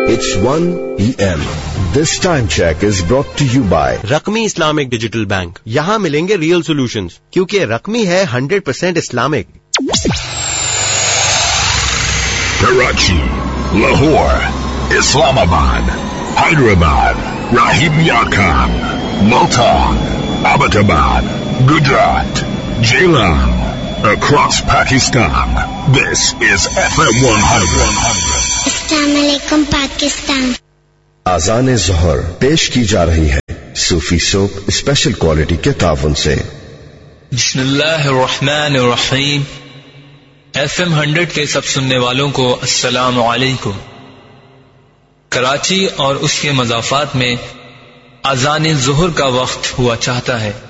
It's 1 PM. This time check is brought to you by रकमी Islamic digital bank. यहाँ मिलेंगे real solutions, क्योंकि रकमी है 100% Islamic. Karachi, Lahore, Islamabad, Hyderabad, Rahim Yar Khan, Multan, Abbottabad, Gujarat, Jailan, across Pakistan. This is FM 100. अस्सलामुअलैकुम पाकिस्तान। आज़ान ज़ोहर पेश की जा रही है सूफी सोप स्पेशल क्वालिटी के ताउन से। बिस्मिल्लाहिर्रहमानिर्रहीम। FM 100 के सब सुनने वालों को अस्सलाम वालेकुम। कराची और उसके मज़ाफ़ात में आज़ान ज़ोहर का वक्त हुआ चाहता है।